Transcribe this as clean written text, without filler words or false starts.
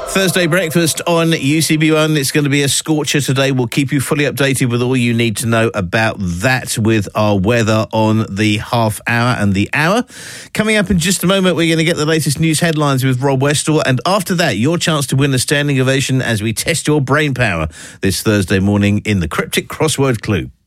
Thursday breakfast on UCB1. It's going to be a scorcher today. We'll keep you fully updated with all you need to know about that with our weather on the half hour and the hour. Coming up in just a moment, we're going to get the latest news headlines with Rob Westall. And after that, your chance to win a standing ovation as we test your brain power this Thursday morning in the Cryptic Crossword Clue.